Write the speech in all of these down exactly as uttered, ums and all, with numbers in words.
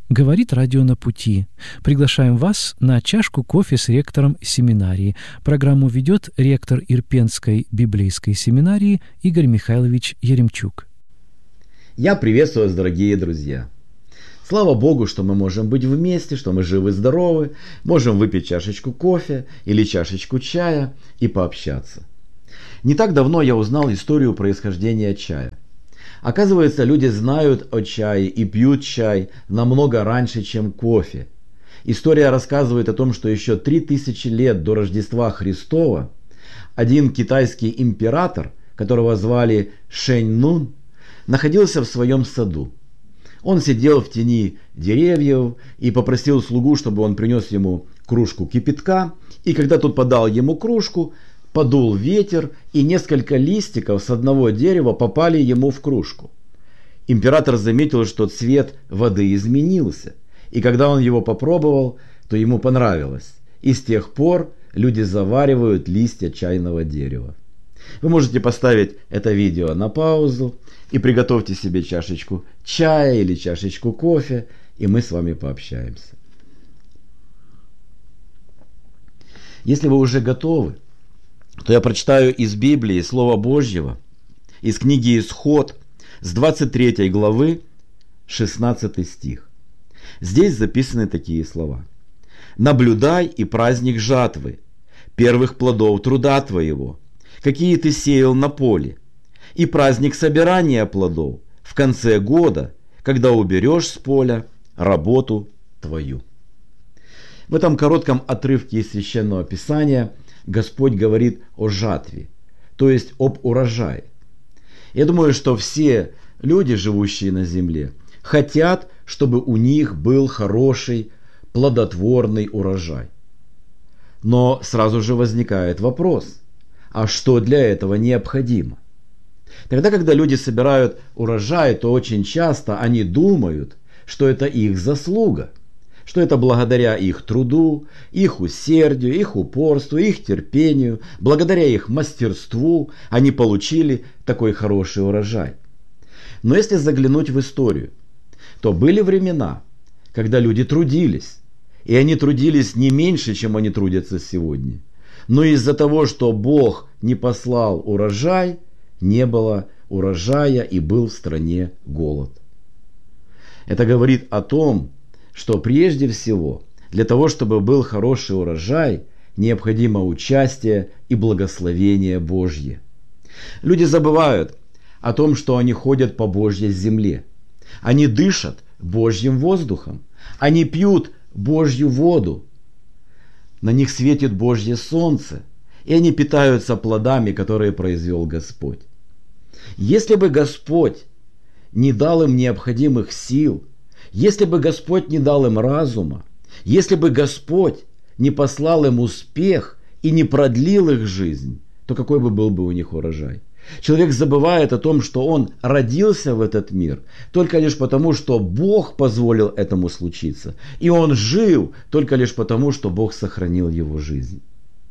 Говорит радио «На пути». Приглашаем вас на чашку кофе с ректором семинарии. Программу ведет ректор Ирпенской библейской семинарии Игорь Михайлович Еремчук. Я приветствую вас, дорогие друзья. Слава Богу, что мы можем быть вместе, что мы живы-здоровы, можем выпить чашечку кофе или чашечку чая и пообщаться. Не так давно я узнал историю происхождения чая. Оказывается, люди знают о чае и пьют чай намного раньше, чем кофе. История рассказывает о том, что еще три тысячи лет до Рождества Христова один китайский император, которого звали Шэнь Нун, находился в своем саду. Он сидел в тени деревьев и попросил слугу, чтобы он принес ему кружку кипятка. И когда тот подал ему кружку, подул ветер, и несколько листиков с одного дерева попали ему в кружку. Император заметил, что цвет воды изменился, и когда он его попробовал, то ему понравилось. И с тех пор люди заваривают листья чайного дерева. Вы можете поставить это видео на паузу и приготовьте себе чашечку чая или чашечку кофе, и мы с вами пообщаемся. Если вы уже готовы, то я прочитаю из Библии Слова Божьего, из книги Исход, с двадцать третьей главы, шестнадцатый стих. Здесь записаны такие слова. «Наблюдай и праздник жатвы, первых плодов труда твоего, какие ты сеял на поле, и праздник собирания плодов в конце года, когда уберешь с поля работу твою». В этом коротком отрывке из Священного Писания Господь говорит о жатве, то есть об урожае. Я думаю, что все люди, живущие на земле, хотят, чтобы у них был хороший, плодотворный урожай. Но сразу же возникает вопрос, а что для этого необходимо? Тогда, когда люди собирают урожай, то очень часто они думают, что это их заслуга, что это благодаря их труду, их усердию, их упорству, их терпению, благодаря их мастерству они получили такой хороший урожай. Но если заглянуть в историю, то были времена, когда люди трудились, и они трудились не меньше, чем они трудятся сегодня. Но из-за того, что Бог не послал урожай, не было урожая и был в стране голод. Это говорит о том, что прежде всего для того, чтобы был хороший урожай, необходимо участие и благословение Божье. Люди забывают о том, что они ходят по Божьей земле. Они дышат Божьим воздухом. Они пьют Божью воду. На них светит Божье солнце. И они питаются плодами, которые произвел Господь. Если бы Господь не дал им необходимых сил, если бы Господь не дал им разума, если бы Господь не послал им успех и не продлил их жизнь, то какой бы был бы у них урожай? Человек забывает о том, что он родился в этот мир только лишь потому, что Бог позволил этому случиться. И он жил только лишь потому, что Бог сохранил его жизнь.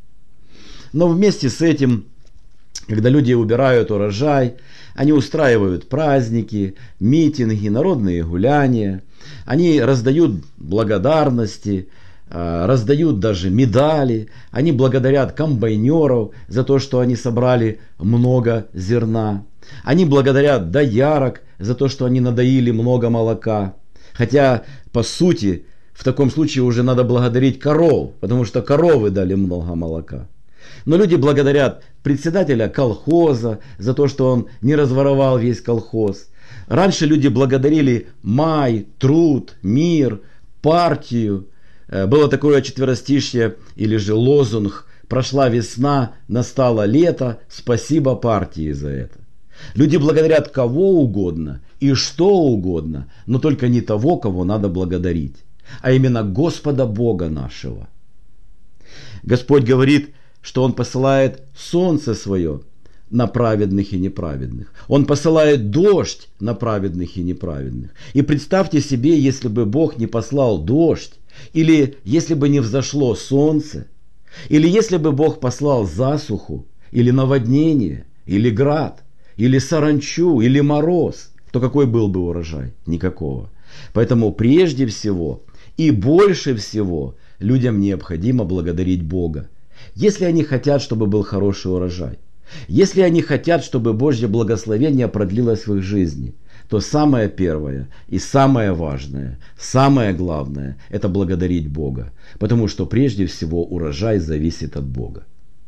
Но вместе с этим, когда люди убирают урожай, они устраивают праздники, митинги, народные гуляния. Они раздают благодарности, раздают даже медали. Они благодарят комбайнеров за то, что они собрали много зерна. Они благодарят доярок за то, что они надоили много молока. Хотя, по сути, в таком случае уже надо благодарить коров, потому что коровы дали много молока. Но люди благодарят председателя колхоза за то, что он не разворовал весь колхоз. Раньше люди благодарили май, труд, мир, партию. Было такое четверостишье или же лозунг: «Прошла весна, настало лето, спасибо партии за это». Люди благодарят кого угодно и что угодно, но только не того, кого надо благодарить, а именно Господа Бога нашего. Господь говорит, что Он посылает солнце свое на праведных и неправедных. Он посылает дождь на праведных и неправедных. И представьте себе, если бы Бог не послал дождь, или если бы не взошло солнце, или если бы Бог послал засуху, или наводнение, или град, или саранчу, или мороз, то какой был бы урожай? Никакого. Поэтому прежде всего и больше всего людям необходимо благодарить Бога. Если они хотят, чтобы был хороший урожай, если они хотят, чтобы Божье благословение продлилось в их жизни, то самое первое и самое важное, самое главное – это благодарить Бога. Потому что прежде всего урожай зависит от Бога.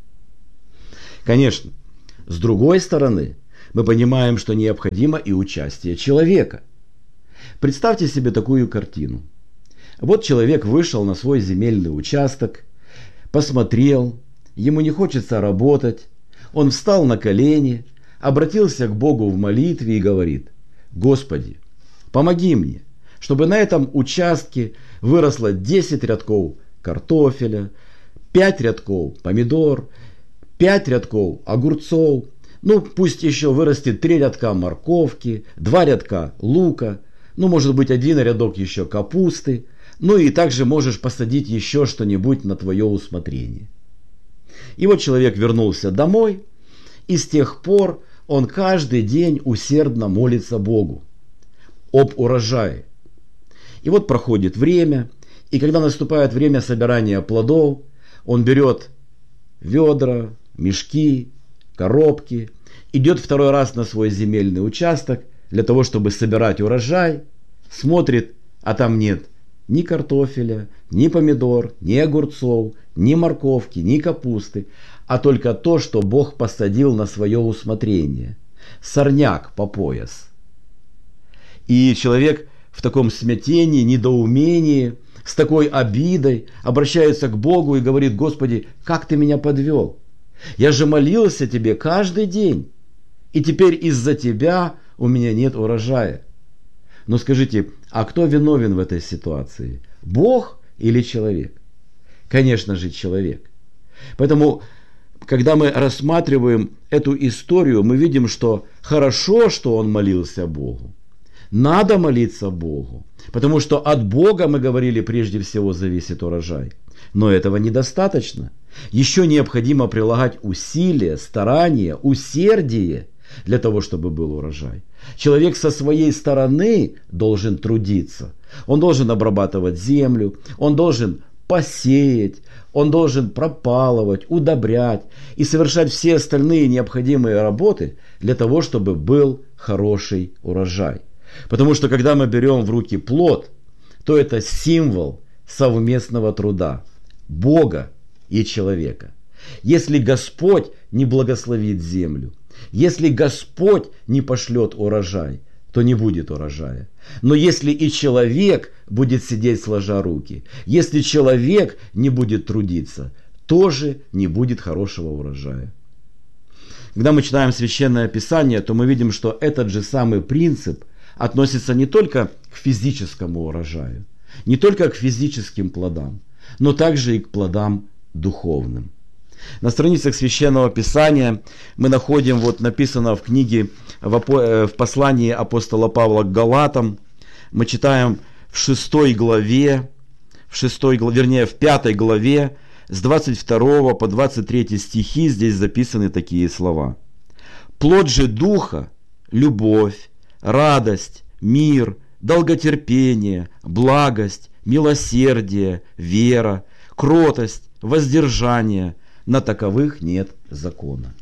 Конечно, с другой стороны, мы понимаем, что необходимо и участие человека. Представьте себе такую картину. Вот человек вышел на свой земельный участок, посмотрел, ему не хочется работать, он встал на колени, обратился к Богу в молитве и говорит: «Господи, помоги мне, чтобы на этом участке выросло десять рядков картофеля, пять рядков помидор, пять рядков огурцов, ну пусть еще вырастет три рядка морковки, два рядка лука, ну может быть один рядок еще капусты, ну и также можешь посадить еще что-нибудь на твое усмотрение». И вот человек вернулся домой, и с тех пор он каждый день усердно молится Богу об урожае. И вот проходит время, и когда наступает время собирания плодов, он берет ведра, мешки, коробки, идет второй раз на свой земельный участок для того, чтобы собирать урожай, смотрит, а там нет ни картофеля, ни помидор, ни огурцов, ни морковки, ни капусты, а только то, что Бог посадил на свое усмотрение. Сорняк по пояс. И человек в таком смятении, недоумении, с такой обидой обращается к Богу и говорит: «Господи, как ты меня подвел? Я же молился тебе каждый день, и теперь из-за тебя у меня нет урожая». Но скажите, а кто виновен в этой ситуации? Бог или человек? Конечно же, человек. Поэтому, когда мы рассматриваем эту историю, мы видим, что хорошо, что он молился Богу. Надо молиться Богу, потому что от Бога, мы говорили, прежде всего зависит урожай. Но этого недостаточно. Еще необходимо прилагать усилия, старания, усердие для того, чтобы был урожай. Человек со своей стороны должен трудиться. Он должен обрабатывать землю, он должен посеять, он должен пропалывать, удобрять и совершать все остальные необходимые работы для того, чтобы был хороший урожай. Потому что когда мы берем в руки плод, то это символ совместного труда Бога и человека. Если Господь не благословит землю, если Господь не пошлет урожай, то не будет урожая. Но если и человек будет сидеть сложа руки, если человек не будет трудиться, тоже не будет хорошего урожая. Когда мы читаем Священное Писание, то мы видим, что этот же самый принцип относится не только к физическому урожаю, не только к физическим плодам, но также и к плодам духовным. На страницах Священного Писания мы находим, вот написано в книге, в послании апостола Павла к Галатам, мы читаем в шестой главе, в шестой, вернее в пятой главе, с двадцать второго по двадцать третий стихи здесь записаны такие слова. «Плод же Духа – любовь, радость, мир, долготерпение, благость, милосердие, вера, кротость, воздержание. На таковых нет закона».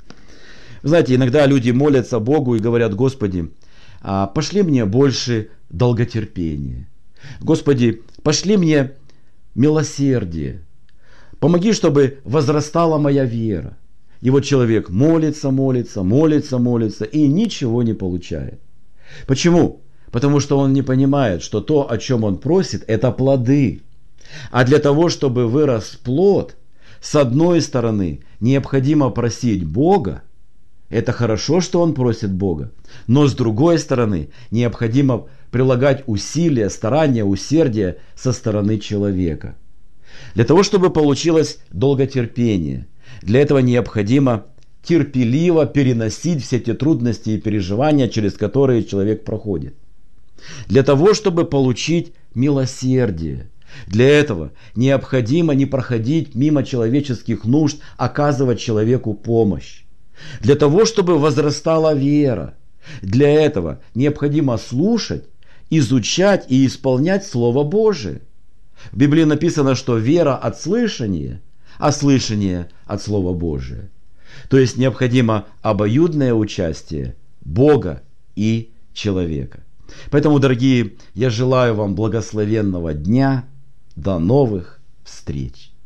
Вы знаете, иногда люди молятся Богу и говорят: «Господи, пошли мне больше долготерпения. Господи, пошли мне милосердие. Помоги, чтобы возрастала моя вера». И вот человек молится, молится, молится, молится и ничего не получает. Почему? Потому что он не понимает, что то, о чем он просит, это плоды. А для того, чтобы вырос плод, с одной стороны, необходимо просить Бога. Это хорошо, что он просит Бога. Но с другой стороны, необходимо прилагать усилия, старания, усердие со стороны человека. Для того, чтобы получилось долготерпение, для этого необходимо терпеливо переносить все те трудности и переживания, через которые человек проходит. Для того, чтобы получить милосердие, для этого необходимо не проходить мимо человеческих нужд, оказывать человеку помощь. Для того, чтобы возрастала вера, Для этого необходимо слушать, изучать и исполнять Слово Божие. В Библии написано, что вера от слышания, а слышание от Слова Божия. То есть необходимо обоюдное участие Бога и человека. Поэтому, дорогие, я желаю вам благословенного дня. До новых встреч!